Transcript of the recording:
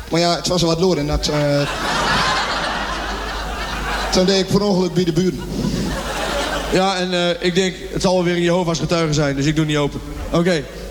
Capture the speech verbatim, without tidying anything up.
Maar ja, het was wat lood en dat... Uh... Toen deed ik per ongeluk bij de buren. Ja, en uh, ik denk, het zal wel weer een Jehovah's getuige zijn, dus ik doe niet open. Oké. Okay.